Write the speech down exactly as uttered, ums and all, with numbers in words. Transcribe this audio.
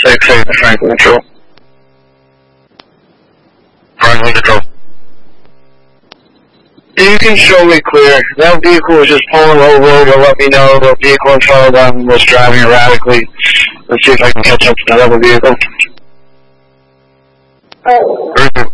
six eight, Franklin Control. Franklin Control. You can show me clear. That vehicle was just pulling over to let me know the vehicle in front of them was driving erratically. Let's see if I can catch up to that other vehicle. Oh.